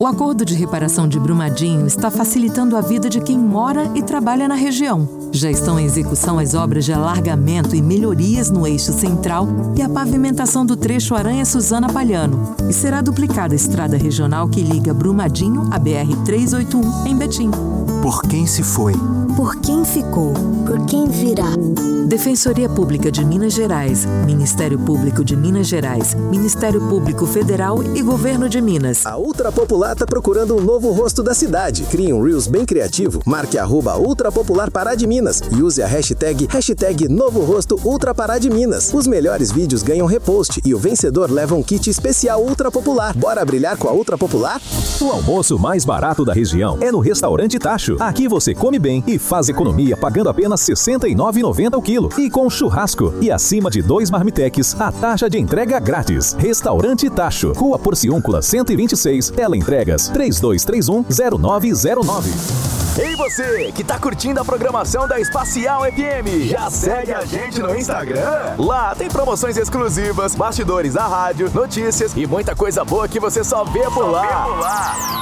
O acordo de reparação de Brumadinho está facilitando a vida de quem mora e trabalha na região. Já estão em execução as obras de alargamento e melhorias no eixo central e a pavimentação do trecho Aranha-Suzana Palhano. E será duplicada a estrada regional que liga Brumadinho à BR-381 em Betim. Por quem se foi? Por quem ficou? Por quem virá? Defensoria Pública de Minas Gerais, Ministério Público de Minas Gerais, Ministério Público Federal e Governo de Minas. A Ultra Popular está procurando um novo rosto da cidade. Crie um Reels bem criativo, marque @Ultra Popular Pará de Minas e use a hashtag Novo Rosto Ultra Pará de Minas. Os melhores vídeos ganham repost e o vencedor leva um kit especial Ultra Popular. Bora brilhar com a Ultra Popular? O almoço mais barato da região é no Restaurante Tacho. Aqui você come bem e faz economia pagando apenas R$ 69,90 o quilo. E com churrasco. E acima de 2 marmitex, a taxa de entrega grátis. Restaurante Tacho. Rua Porciúncula 126, Teleentregas 32310909. Ei você, que tá curtindo a programação da Espacial FM, já segue a gente no Instagram? Lá tem promoções exclusivas, bastidores da rádio, notícias e muita coisa boa que você só vê por lá.